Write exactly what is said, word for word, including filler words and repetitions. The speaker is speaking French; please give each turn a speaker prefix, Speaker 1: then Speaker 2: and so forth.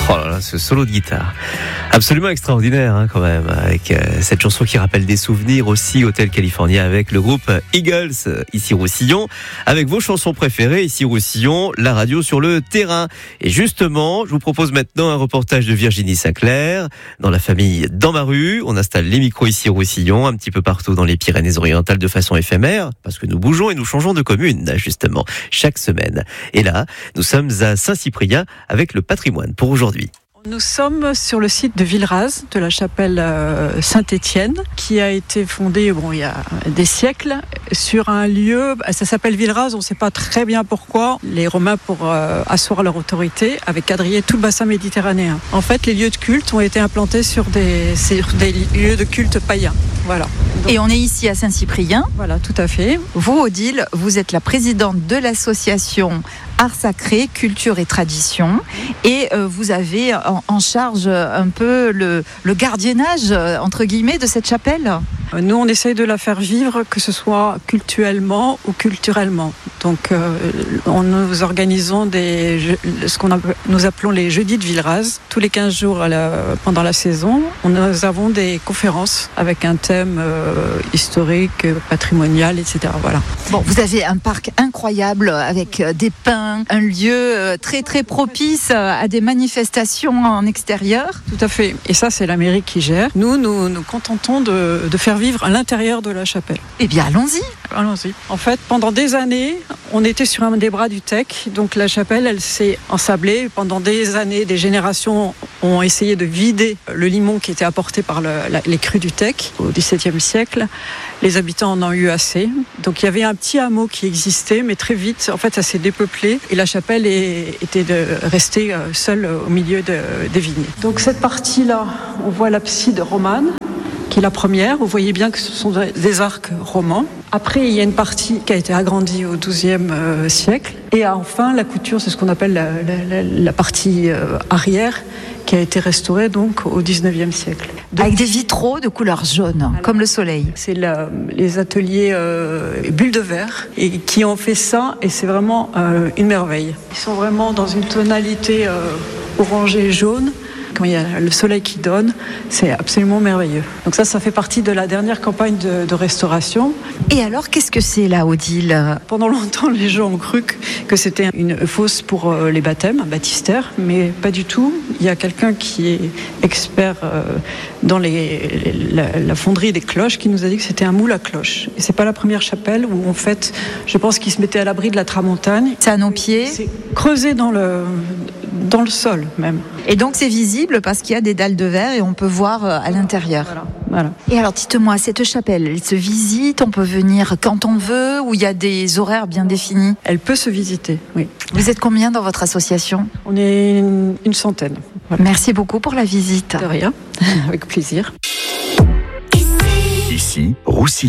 Speaker 1: Oh là là, ce solo de guitare. Absolument extraordinaire, hein, quand même, avec euh, cette chanson qui rappelle des souvenirs aussi, Hotel California, avec le groupe Eagles, ici Roussillon, avec vos chansons préférées, ici Roussillon, la radio sur le terrain. Et justement, je vous propose maintenant un reportage de Virginie Sinclair, dans la famille Dans ma rue. On installe les micros ici Roussillon, un petit peu partout dans les Pyrénées-Orientales de façon éphémère, parce que nous bougeons et nous changeons de commune, justement, chaque semaine. Et là, nous sommes à Saint-Cyprien avec le patrimoine pour aujourd'hui.
Speaker 2: Nous sommes sur le site de Villeraz, de la chapelle euh, Saint-Étienne, qui a été fondée bon, il y a des siècles, sur un lieu, ça s'appelle Villeraz, on ne sait pas très bien pourquoi. Les Romains, pour euh, asseoir leur autorité, avaient quadrillé tout le bassin méditerranéen. En fait, les lieux de culte ont été implantés sur des, sur des lieux de culte païens. Voilà.
Speaker 3: Donc, et on est ici à Saint-Cyprien.
Speaker 2: Voilà, tout à fait.
Speaker 3: Vous, Odile, vous êtes la présidente de l'association Art Sacré, Culture et Tradition, et euh, vous avez en, en charge un peu le, le gardiennage, entre guillemets, de cette chapelle.
Speaker 2: Nous, on essaye de la faire vivre, que ce soit cultuellement ou culturellement. Donc, euh, on, nous organisons des, ce qu'on appelle, nous appelons les jeudis de Villeraz. Tous les quinze jours à la, pendant la saison, nous avons des conférences avec un thème euh, historique, patrimonial, et cetera. Voilà.
Speaker 3: Bon, vous avez un parc incroyable avec des pins, un lieu très très propice à des manifestations en extérieur.
Speaker 2: Tout à fait. Et ça, c'est la mairie qui gère. Nous, nous nous contentons de, de faire vivre à l'intérieur de la chapelle.
Speaker 3: Eh bien, allons-y.
Speaker 2: Allons-y. En fait, pendant des années, on était sur un des bras du Tech. Donc la chapelle, elle s'est ensablée. Pendant des années, des générations ont essayé de vider le limon qui était apporté par le, la, les crues du Tech au dix-septième siècle. Les habitants en ont eu assez. Donc il y avait un petit hameau qui existait, mais très vite, en fait, ça s'est dépeuplé. Et la chapelle est, était de rester seule au milieu de, des vignes. Donc cette partie-là, on voit l'abside romane, qui est la première. Vous voyez bien que ce sont des arcs romans. Après, il y a une partie qui a été agrandie au douzième euh, siècle. Et enfin, la couture, c'est ce qu'on appelle la, la, la partie euh, arrière, qui a été restaurée donc au dix-neuvième siècle.
Speaker 3: Donc, avec des vitraux de couleur jaune, alors, comme le soleil.
Speaker 2: C'est la, les ateliers euh, Bulles de Verre et qui ont fait ça, et c'est vraiment euh, une merveille. Ils sont vraiment dans une tonalité euh, orangée jaune. Quand il y a le soleil qui donne, c'est absolument merveilleux. Donc ça, ça fait partie de la dernière campagne de, de restauration.
Speaker 3: Et alors, qu'est-ce que c'est là, Odile ?
Speaker 2: Pendant longtemps, les gens ont cru que c'était une fosse pour les baptêmes, un baptistère, mais pas du tout. Il y a quelqu'un qui est expert dans les, la, la fonderie des cloches qui nous a dit que c'était un moule à cloches. Et c'est pas la première chapelle où, en fait, je pense qu'ils se mettaient à l'abri de la tramontagne.
Speaker 3: C'est à nos pieds ?
Speaker 2: C'est creusé dans le, dans le sol, même.
Speaker 3: Et donc, c'est visible parce qu'il y a des dalles de verre et on peut voir à l'intérieur.
Speaker 2: Voilà, voilà.
Speaker 3: Et alors, dites-moi, cette chapelle, elle se visite, on peut venir quand on veut, ou il y a des horaires bien définis ?
Speaker 2: Elle peut se visiter, oui.
Speaker 3: Vous êtes combien dans votre association ?
Speaker 2: On est une, une centaine.
Speaker 3: Voilà. Merci beaucoup pour la visite.
Speaker 2: De rien, avec plaisir.
Speaker 4: Ici, Roussillon.